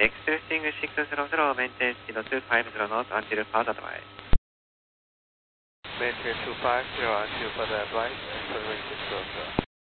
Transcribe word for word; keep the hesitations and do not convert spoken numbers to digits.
Expecting six zero zero, maintain speed two five zero knots until further advice. Maintain two five zero until further advice, and runway six zero zero.